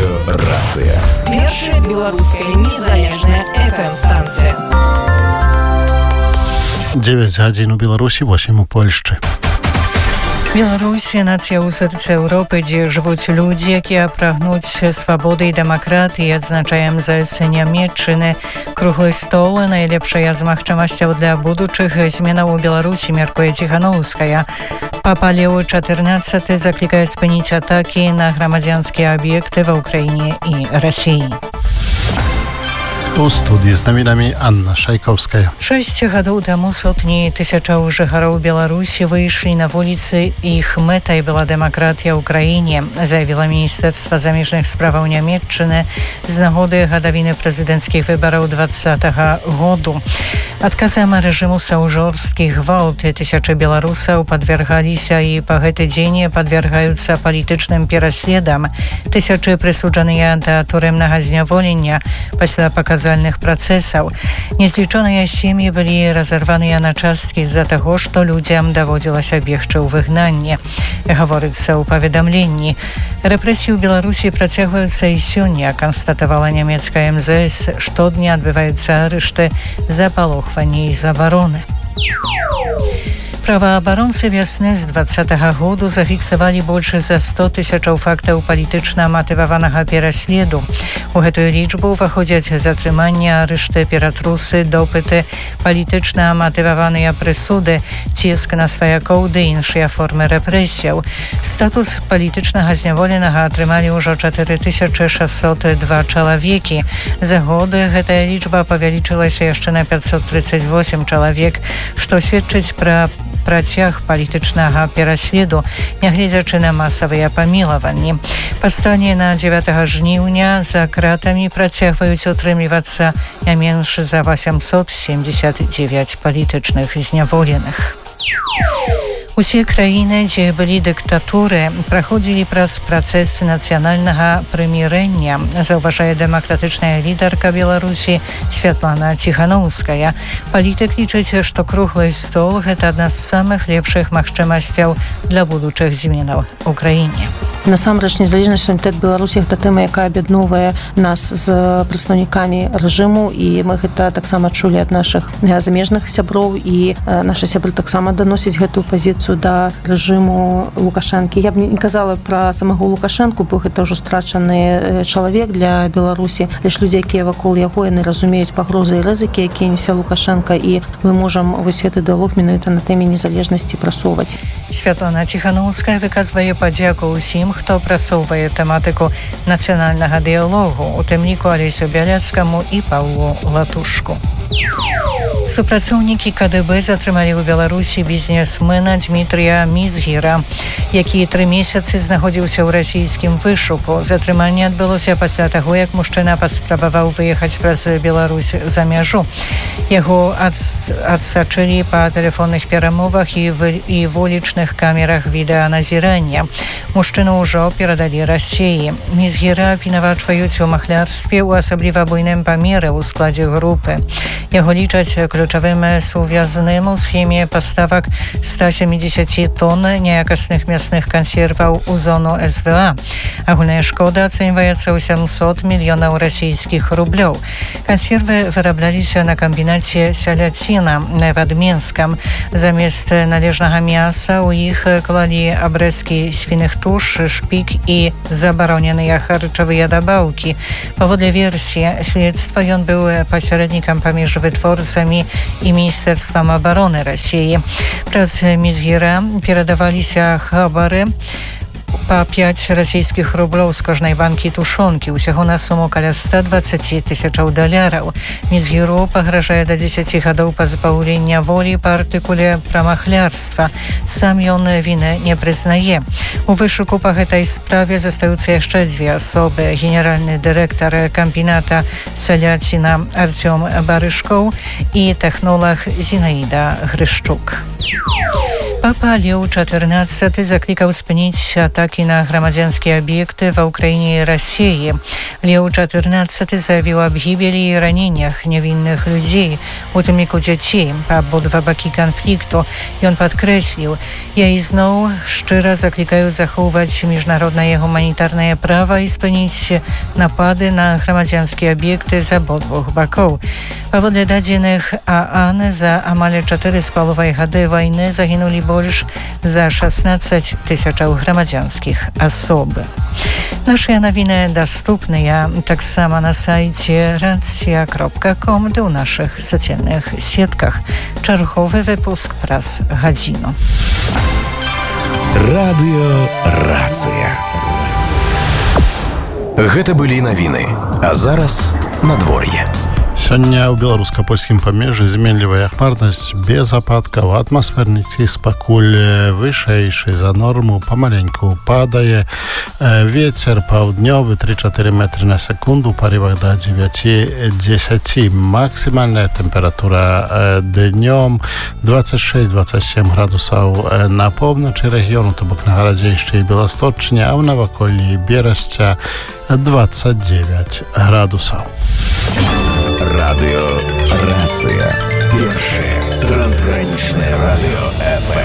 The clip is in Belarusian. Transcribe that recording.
Меліёрацыя. Першая беларуская незалежная FM-станція. 9 гадзін у Беларусі, 8 у Польшчы. Беларусь – нацыя ў сэрцы Еўропы, дзе жывуць людзі, якія прагнуць свабоды і дэмакратыі. Адзначаем ЗС Нямецчыны. Круглы стол – найлепшая з магчымасцяў для будучых зменаў у Беларусі, мяркуе Ціханаўская. Папа Лео XIV заклікае спыніць атакі на грамадзянскія аб'екты ва Ўкраіне і Расіі. У студии з навінамі Анна Шайкаўская. 6 гадоў таму сотні тысячаў жыхароў Беларусі выйшлі на вуліцы. Іх мэтай была дэмакратія ў краіне, заявіла Міністэрства замежных справаў Нямецчыны з нагоды гадавіны прэзідэнцкіх выбараў 2020 году. Адказам рэжыму стаў жорсткі гвалт. Тысячы беларусаў падвяргаліся і па гэты дзень падвяргаюцца палітычным пераследам. Тысячы прысуджаныя да турэмнага зняволення пасля паказальных працэсаў. Незлічоныя сем'і былі разарваныя на часткі з-за таго, што людзям даводзілася бегчы ў выгнанне, гаворыцца ў паведамленні. Рэпрэсіі ў Беларусі працягваюцца і сёння, канстатавала нямецкая МЗС. Штодня адбываюцца арышты за палохванне і забароны. Праваабаронцы вясны з 2020 году зафіксавалі больш за 100 тысячаў фактаў палітычна матываванага пераследу. У гэтую лічбу ўваходзяць затрымання, арышты, ператрусы, допыты, палітычна матываваныя прысуды, ціск на сваякоў ды іншыя формы рэпрэсіяў. Статус палітычнага зняволенага атрымалі ўжо 4602 чалавекі. За годы гэтая лічба павялічылася яшчэ на 538 чалавек, што сведчыць пра працяг палітычнага пераследу, нягледзячы на масавыя памілаванні. Па стане на 9 жніўня за кратамі працягваюць утрымлівацца не менш за 879 палітычных зняволеных. Усе краіны, дзе былі дыктатуры, праходзілі праз працэс нацыянальнага прымірэння, заўважае дэмакратычная лідарка Беларусі Святлана Ціханаўская. Палітык лічыць, што круглы стол – гэта адна з самых лепшых магчымасцяў для будучых зменаў у краіне. Насамрэч, незалежнасць суверэнітэт Беларусі – гэта тэма, якая аб'ядноўвае нас з прадстаўнікамі рэжыму, і мы гэта таксама чулі ад нашых замежных сяброў, і нашы сябры таксама даносяць гэтую пазіцыю да рэжыму Лукашэнкі. Я б не казала пра самого Лукашэнку, бо гэта ўжо страчаны чалавек для Беларусі. Лишь людзі, якія вакол яго, яны разумеюць пагрозы і рызыкі, якія нясе Лукашэнка, і мы можам вось гэты дыалог менавіта на тэме незалежнасці прасоўваць. Святлана Ціханаўская выказвае падзяку ўсім, хто прасоўвае тэматыку нацыянальнага дыялогу, у тым ліку Алесю Бяляцкаму і Паўлу Латушку. Супрацоўнікі КДБ затрымалі ў Беларусі бізнесмена Дмітрія Мізгіра, які 3 месяцы знаходзіўся ў расійскім вышуку. Затрыманне адбылося пасля таго, як мужчына паспрабаваў выехаць праз Беларусь за мяжу. Яго адсачылі па тэлефонных перамовах і вулічных камерах відэаназірання. Мужчыну ўжо перадалі Расіі. Мізгіра абвінавачваюць у махлярстве ў асабліва буйным памеры ў складзе групы. Яго лічаць ключавым сувязным у схеме паставак 170 тонн неякасных мясных кансерваў у зону СВА. Агульная шкода ацэньваецца ў 700 мільёнаў расійскіх рублёў. Кансервы вырабляліся на камбінаце Сяляціна пад Менскам. Замест належнага мяса ў іх клалі абрэзкі свіных туш, шпік і забароненыя харчавыя дабаўкі. Паводле версіі следства, ён быў пасярэднікам паміж вытворцамі і Міністэрствам абароны Расіі. Праз Мізгіра перадаваліся хабары па 5 расійскіх рублёў з кожнай банкі тушонкі, усяго на суму каля 120 тысячаў даляраў. Мізгіру пагражае да 10 гадоў пазбаўлення волі па артыкуле пра махлярства. Сам ён віны не прызнае. У вышуку па гэтай справе застаюцца яшчэ 2 асобы. Генеральны дырэктар камбіната Сяляціна Арцём Барышкоў і тэхнолаг Зінаіда Грышчук. Папа Лео XIV закликал спынить атаки на громадянские объекты в Украине и России. Лео XIV заявил об гибели и ранениях невинных людей, у том лику детей, по обидва боки конфликту, и он подкреслил: «Я изноў шчыра закликаю захоўваць міжнароднае гуманітарнае права и спыніць напады на громадянские объекты з абодвух бакоў». Паводле дадзеных ААН за амаль 4,5 гады войны загинули больше за 16 тысячаў громадянских особ. Наши новины доступны так само на сайте racja.com, да ў наших социальных сетках. Чарговы выпуск праз гадзіну. Радыё Рацыя. Гэта былі навіны, а зараз надвор'е. Сёння ў беларуска-польскім памежжы зменлівая хмарнасць без ападкаў, атмасферны ціск пакуль вышэйшы за норму, памаленьку падае, вецер паўднёвы 3-4 метры на секунду, у парывах да 9-10, максімальная тэмпература днём 26-27 градусаў на поўначы рэгіёну, то бок на Гарадзейшчыне і Беласточчыне, а ў наваколлі Берасця 29 градусаў. Радыё Рацыя. Першае трансгранічнае радыё ФМ.